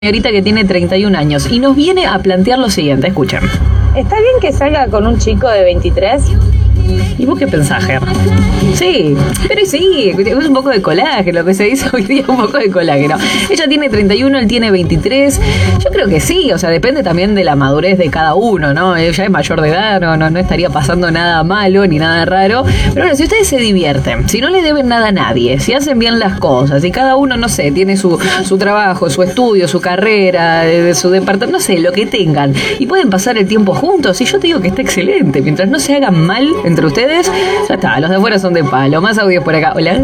señorita que tiene 31 años y nos viene a plantear lo siguiente, escuchen. ¿Está bien que salga con un chico de 23? ¿Y vos qué pensás, Ger? Sí, pero sí, es un poco de colágeno, lo que se dice hoy día, un poco de colágeno. Ella tiene 31, él tiene 23. Yo creo que sí, o sea, depende también de la madurez de cada uno, ¿no? Ella es mayor de edad, no estaría pasando nada malo ni nada raro. Pero bueno, si ustedes se divierten, si no le deben nada a nadie, si hacen bien las cosas, si cada uno, no sé, tiene su trabajo, su estudio, su carrera, su departamento, no sé, lo que tengan, y pueden pasar el tiempo juntos, y yo te digo que está excelente. Mientras no se hagan mal entre ustedes, ya está, los de afuera son de palo. Más audios por acá. Hola.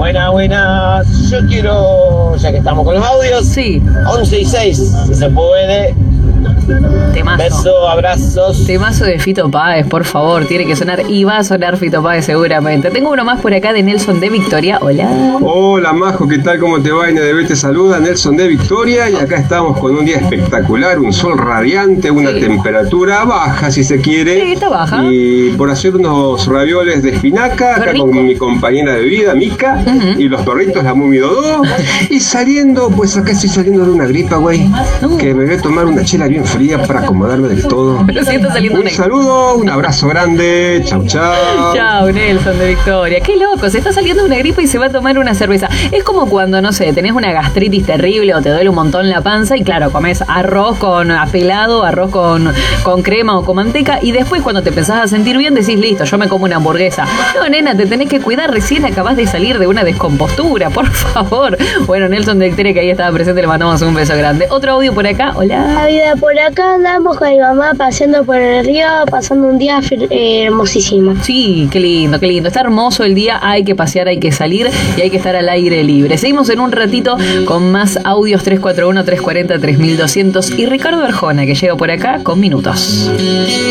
Buenas. Yo quiero, ya que estamos con los audios, Sí. 11 y 6, si se puede. Temazo. Beso, abrazos. Temazo de Fito Páez, por favor, tiene que sonar y va a sonar Fito Páez seguramente. Tengo uno más por acá de Nelson de Victoria. Hola. Hola Majo, ¿qué tal? ¿Cómo te va? NDB te saluda, Nelson de Victoria, y acá estamos con un día espectacular, un sol radiante, una temperatura baja si se quiere. Sí, está baja. Y por hacer unos ravioles de espinaca, acá rico. con mi compañera de vida, Mica, y los perritos, la Mumi Dodó, y saliendo, pues acá estoy saliendo de una gripa, güey, que me voy a tomar una chela bien fría para acomodarme del todo. Pero sí está saliendo Un saludo, un abrazo grande, chau chau. Chao, Nelson de Victoria. Qué loco, se está saliendo una gripa y se va a tomar una cerveza. Es como cuando, no sé, tenés una gastritis terrible o te duele un montón la panza y claro, comes arroz con apelado, arroz con crema o con manteca y después cuando te empezás a sentir bien decís, listo, yo me como una hamburguesa. No, nena, te tenés que cuidar, recién acabás de salir de una descompostura, por favor. Bueno, Nelson de Victoria, que ahí estaba presente, le mandamos un beso grande. Otro audio por acá, hola. La vida por acá, andamos con mi mamá paseando por el río, pasando un día hermosísimo. Sí, qué lindo, qué lindo. Está hermoso el día, hay que pasear, hay que salir y hay que estar al aire libre. Seguimos en un ratito con más audios 341-340-3200 y Ricardo Arjona, que llega por acá con minutos.